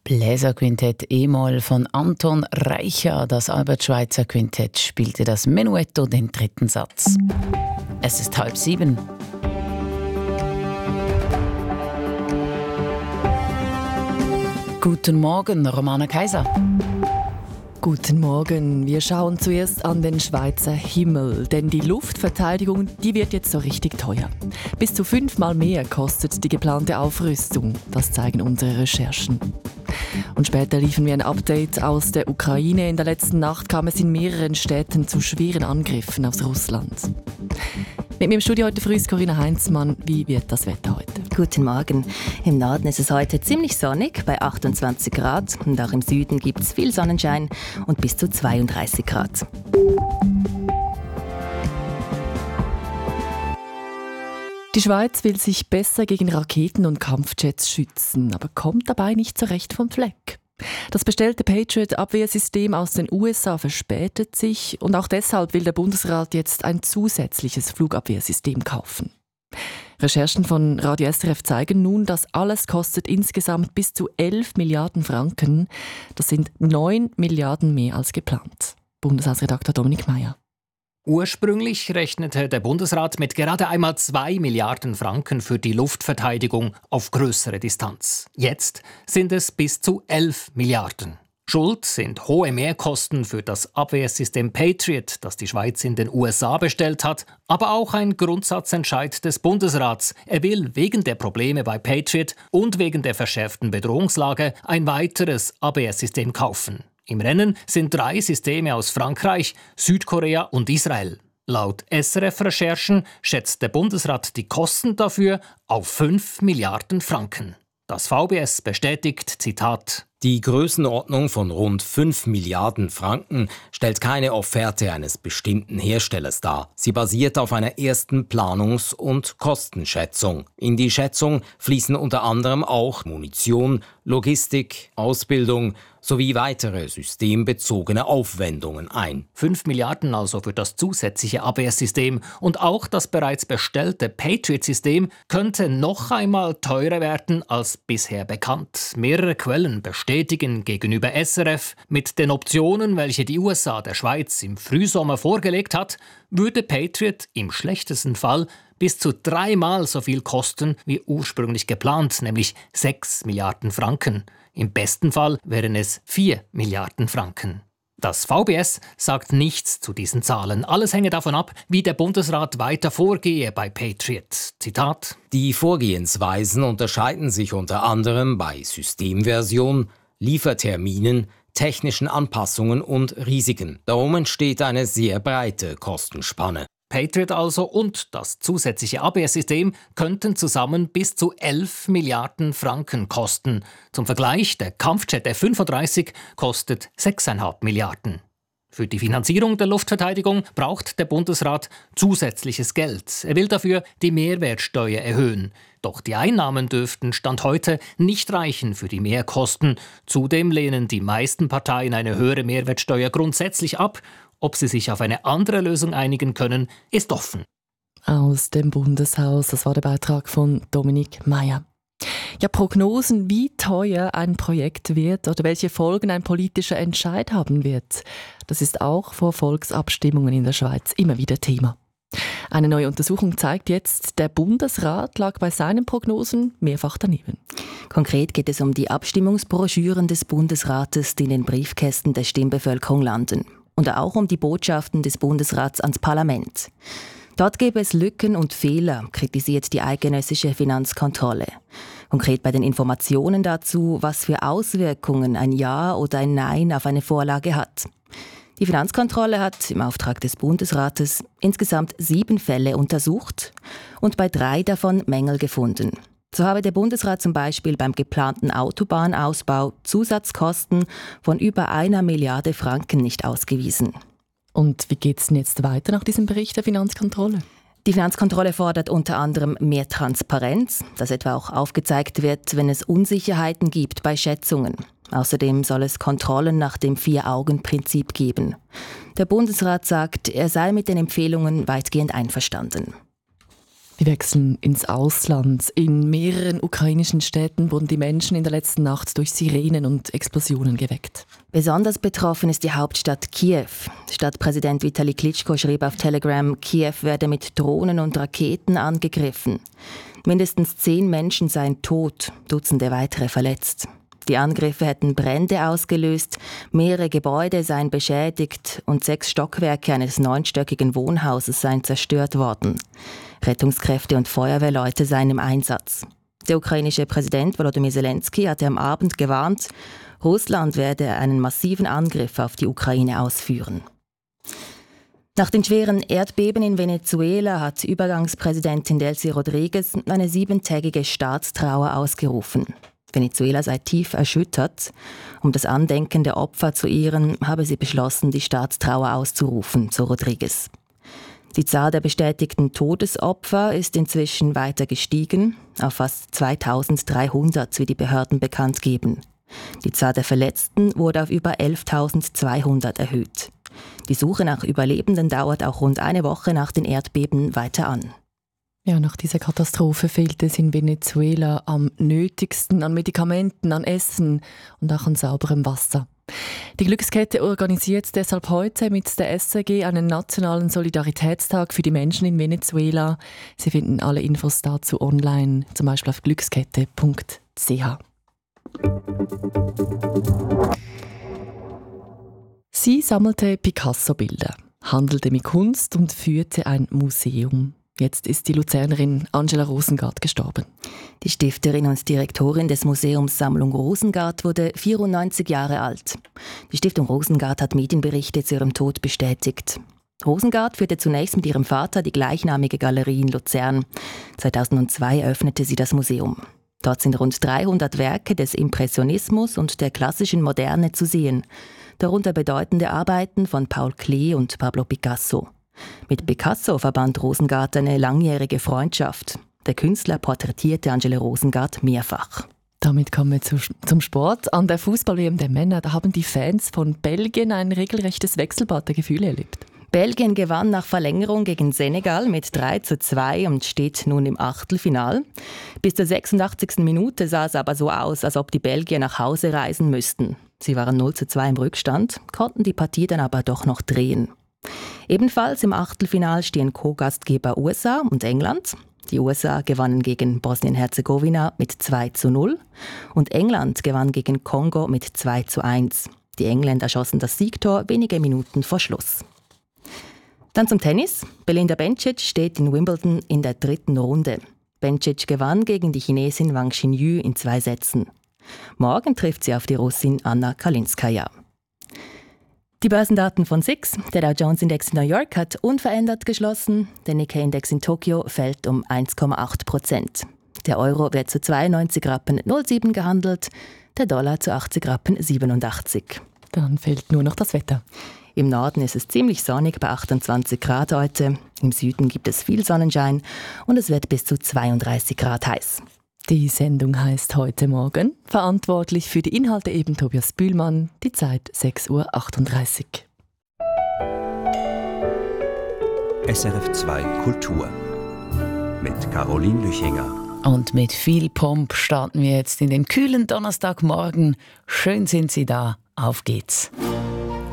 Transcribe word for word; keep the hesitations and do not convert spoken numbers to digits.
Bläserquintett E-Moll von Anton Reicha. Das Albert-Schweitzer Quintett spielte das Menuetto, den dritten Satz. Es ist halb sieben. Guten Morgen, Romana Kaiser. Guten Morgen. Wir schauen zuerst an den Schweizer Himmel, denn die Luftverteidigung, die wird jetzt so richtig teuer. Bis zu fünfmal mehr kostet die geplante Aufrüstung. Das zeigen unsere Recherchen. Und später liefern wir ein Update aus der Ukraine. In der letzten Nacht kam es in mehreren Städten zu schweren Angriffen aus Russland. Mit mir im Studio heute früh ist Corinna Heinzmann. Wie wird das Wetter heute? Guten Morgen. Im Norden ist es heute ziemlich sonnig, bei achtundzwanzig Grad. Und auch im Süden gibt es viel Sonnenschein und bis zu zweiunddreißig Grad. Die Schweiz will sich besser gegen Raketen und Kampfjets schützen, aber kommt dabei nicht so recht vom Fleck. Das bestellte Patriot-Abwehrsystem aus den U S A verspätet sich und auch deshalb will der Bundesrat jetzt ein zusätzliches Flugabwehrsystem kaufen. Recherchen von Radio S R F zeigen nun, dass alles kostet insgesamt bis zu elf Milliarden Franken. Das sind neun Milliarden mehr als geplant. Bundeshausredakteur Dominik Meier. Ursprünglich rechnete der Bundesrat mit gerade einmal zwei Milliarden Franken für die Luftverteidigung auf größere Distanz. Jetzt sind es bis zu elf Milliarden. Schuld sind hohe Mehrkosten für das Abwehrsystem Patriot, das die Schweiz in den U S A bestellt hat, aber auch ein Grundsatzentscheid des Bundesrats. Er will wegen der Probleme bei Patriot und wegen der verschärften Bedrohungslage ein weiteres Abwehrsystem kaufen. Im Rennen sind drei Systeme aus Frankreich, Südkorea und Israel. Laut S R F-Recherchen schätzt der Bundesrat die Kosten dafür auf fünf Milliarden Franken. Das V B S bestätigt, Zitat: Die Größenordnung von rund fünf Milliarden Franken stellt keine Offerte eines bestimmten Herstellers dar. Sie basiert auf einer ersten Planungs- und Kostenschätzung. In die Schätzung fließen unter anderem auch Munition, Logistik, Ausbildung sowie weitere systembezogene Aufwendungen ein. fünf Milliarden also für das zusätzliche Abwehrsystem. Und auch das bereits bestellte Patriot-System könnte noch einmal teurer werden als bisher bekannt. Mehrere Quellen bestätigen gegenüber S R F, mit den Optionen, welche die U S A der Schweiz im Frühsommer vorgelegt hat, würde Patriot im schlechtesten Fall bis zu dreimal so viel kosten wie ursprünglich geplant, nämlich sechs Milliarden Franken. Im besten Fall wären es vier Milliarden Franken. Das V B S sagt nichts zu diesen Zahlen. Alles hänge davon ab, wie der Bundesrat weiter vorgehe bei Patriot. Zitat: Die Vorgehensweisen unterscheiden sich unter anderem bei Systemversion, Lieferterminen, technischen Anpassungen und Risiken. Darum entsteht eine sehr breite Kostenspanne. Patriot also und das zusätzliche Abwehrsystem könnten zusammen bis zu elf Milliarden Franken kosten. Zum Vergleich, der Kampfjet F fünfunddreißig kostet sechs Komma fünf Milliarden. Für die Finanzierung der Luftverteidigung braucht der Bundesrat zusätzliches Geld. Er will dafür die Mehrwertsteuer erhöhen. Doch die Einnahmen dürften Stand heute nicht reichen für die Mehrkosten. Zudem lehnen die meisten Parteien eine höhere Mehrwertsteuer grundsätzlich ab. Ob sie sich auf eine andere Lösung einigen können, ist offen. Aus dem Bundeshaus, das war der Beitrag von Dominik Meier. Ja, Prognosen, wie teuer ein Projekt wird oder welche Folgen ein politischer Entscheid haben wird, das ist auch vor Volksabstimmungen in der Schweiz immer wieder Thema. Eine neue Untersuchung zeigt jetzt, der Bundesrat lag bei seinen Prognosen mehrfach daneben. Konkret geht es um die Abstimmungsbroschüren des Bundesrates, die in den Briefkästen der Stimmbevölkerung landen. Und auch um die Botschaften des Bundesrats ans Parlament. Dort gäbe es Lücken und Fehler, kritisiert die eidgenössische Finanzkontrolle. Konkret bei den Informationen dazu, was für Auswirkungen ein Ja oder ein Nein auf eine Vorlage hat. Die Finanzkontrolle hat im Auftrag des Bundesrates insgesamt sieben Fälle untersucht und bei drei davon Mängel gefunden. So habe der Bundesrat zum Beispiel beim geplanten Autobahnausbau Zusatzkosten von über einer Milliarde Franken nicht ausgewiesen. Und wie geht es denn jetzt weiter nach diesem Bericht der Finanzkontrolle? Die Finanzkontrolle fordert unter anderem mehr Transparenz, dass etwa auch aufgezeigt wird, wenn es Unsicherheiten gibt bei Schätzungen. Außerdem soll es Kontrollen nach dem Vier-Augen-Prinzip geben. Der Bundesrat sagt, er sei mit den Empfehlungen weitgehend einverstanden. Wir wechseln ins Ausland. In mehreren ukrainischen Städten wurden die Menschen in der letzten Nacht durch Sirenen und Explosionen geweckt. Besonders betroffen ist die Hauptstadt Kiew. Stadtpräsident Vitali Klitschko schrieb auf Telegram, Kiew werde mit Drohnen und Raketen angegriffen. Mindestens zehn Menschen seien tot, Dutzende weitere verletzt. Die Angriffe hätten Brände ausgelöst, mehrere Gebäude seien beschädigt und sechs Stockwerke eines neunstöckigen Wohnhauses seien zerstört worden. Rettungskräfte und Feuerwehrleute seien im Einsatz. Der ukrainische Präsident Volodymyr Zelensky hatte am Abend gewarnt, Russland werde einen massiven Angriff auf die Ukraine ausführen. Nach den schweren Erdbeben in Venezuela hat Übergangspräsidentin Delcy Rodriguez eine siebentägige Staatstrauer ausgerufen. Venezuela sei tief erschüttert. Um das Andenken der Opfer zu ehren, habe sie beschlossen, die Staatstrauer auszurufen, so Rodriguez. Die Zahl der bestätigten Todesopfer ist inzwischen weiter gestiegen, auf fast zweitausenddreihundert, wie die Behörden bekannt geben. Die Zahl der Verletzten wurde auf über elftausendzweihundert erhöht. Die Suche nach Überlebenden dauert auch rund eine Woche nach den Erdbeben weiter an. Ja, nach dieser Katastrophe fehlt es in Venezuela am nötigsten an Medikamenten, an Essen und auch an sauberem Wasser. Die Glückskette organisiert deshalb heute mit der S R G einen nationalen Solidaritätstag für die Menschen in Venezuela. Sie finden alle Infos dazu online, zum Beispiel auf glückskette punkt c h. Sie sammelte Picasso-Bilder, handelte mit Kunst und führte ein Museum. Jetzt ist die Luzernerin Angela Rosengart gestorben. Die Stifterin und Direktorin des Museums Sammlung Rosengart wurde vierundneunzig Jahre alt. Die Stiftung Rosengart hat Medienberichte zu ihrem Tod bestätigt. Rosengart führte zunächst mit ihrem Vater die gleichnamige Galerie in Luzern. zweitausendzwei eröffnete sie das Museum. Dort sind rund dreihundert Werke des Impressionismus und der klassischen Moderne zu sehen, darunter bedeutende Arbeiten von Paul Klee und Pablo Picasso. Mit Picasso verband Rosengart eine langjährige Freundschaft. Der Künstler porträtierte Angela Rosengart mehrfach. Damit kommen wir zu, zum Sport. An der Fußball-W M der Männer, da haben die Fans von Belgien ein regelrechtes Wechselbad der Gefühle erlebt. Belgien gewann nach Verlängerung gegen Senegal mit drei zu zwei und steht nun im Achtelfinal. Bis zur sechsundachtzigsten Minute sah es aber so aus, als ob die Belgier nach Hause reisen müssten. Sie waren null zu zwei im Rückstand, konnten die Partie dann aber doch noch drehen. Ebenfalls im Achtelfinal stehen Co-Gastgeber U S A und England. Die U S A gewannen gegen Bosnien-Herzegowina mit zwei zu null und England gewann gegen Kongo mit zwei zu eins. Die Engländer schossen das Siegtor wenige Minuten vor Schluss. Dann zum Tennis. Belinda Bencic steht in Wimbledon in der dritten Runde. Bencic gewann gegen die Chinesin Wang Xinyu in zwei Sätzen. Morgen trifft sie auf die Russin Anna Kalinskaya. Die Börsendaten von S I X. Der Dow Jones Index in New York hat unverändert geschlossen. Der Nikkei Index in Tokio fällt um eins Komma acht Prozent. Der Euro wird zu zweiundneunzig Rappen null sieben gehandelt, der Dollar zu achtzig Rappen siebenundachtzig. Dann fehlt nur noch das Wetter. Im Norden ist es ziemlich sonnig bei achtundzwanzig Grad heute. Im Süden gibt es viel Sonnenschein und es wird bis zu zweiunddreißig Grad heiß. Die Sendung heißt «Heute Morgen». Verantwortlich für die Inhalte eben Tobias Bühlmann. Die Zeit sechs Uhr achtunddreißig. S R F zwei Kultur mit Caroline Lüchinger. Und mit viel Pomp starten wir jetzt in den kühlen Donnerstagmorgen. Schön sind Sie da. Auf geht's.